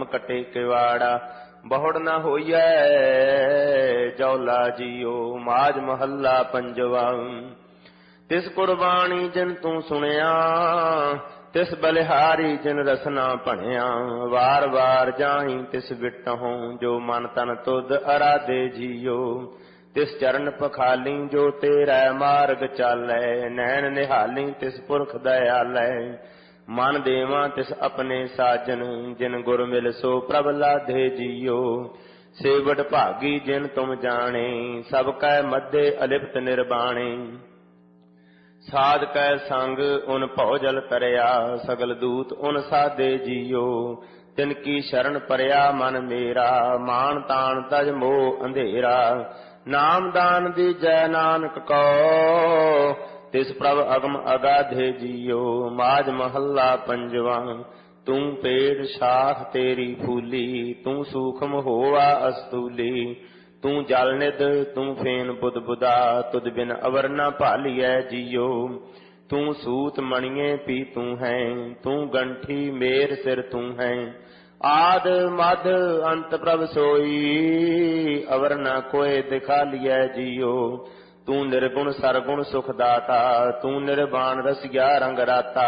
कटे किवाड़ा। बहुड़ न होइए जौला जियो माज महला पंजवा। तिस कुर्बानी जिन तू सुनिया तिस बलिहारी जिन रसना भणिया। वार वार जाही तिस बिटहों जो मन तन तुद अराधे जियो। तिस चरण पखाली जो तेरा मार्ग चालै। नैन निहाली तिस पुरख दयालै। मन देवा तिस अपने साजन जिन गुर मिल सो प्रभ लाधे जियो। सेवट भागी जिन तुम जाने सब कै मध्य अलिप्त निर्बाणे। साध कै संग उन भौजल तरया सगल दूत उन साधे जियो। तिनकी शरण परया मन मेरा मान तान तज मोह अंधेरा। नाम दान दीजै नानक को तिस प्रभ अगम अगाधे जियो। माज महला पंजवा। तू पेड़ शाख तेरी फूली तू सूखम होवा अस्तूली। तू जल निध तू फेन बुध बुदा तुद बिन अवर न भालियै जियो। तू सूत मणिये पी तू है तू गंठी मेर सिर तू है। आद मध अंत प्रभ सोई अवर न कोय दिखा लियै जियो। तू निर्गुण सरगुण सुख दाता तू निर्वाण रसिया रंग राता।